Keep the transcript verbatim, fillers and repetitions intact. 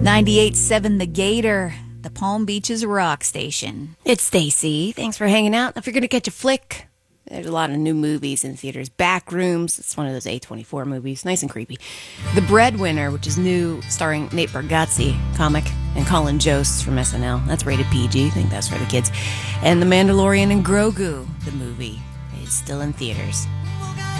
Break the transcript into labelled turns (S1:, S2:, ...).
S1: ninety-eight point seven The Gator, the Palm Beaches rock station.
S2: It's Stacy. Thanks for hanging out. If you're going to catch a flick, there's a lot of new movies in theaters. Backrooms, it's one of those A twenty-four movies. Nice and creepy. The Breadwinner, which is new, starring Nate Bargatze, comic, and Colin Jost from S N L. That's rated P G. I think that's for the kids. And The Mandalorian and Grogu, the movie, is still in theaters.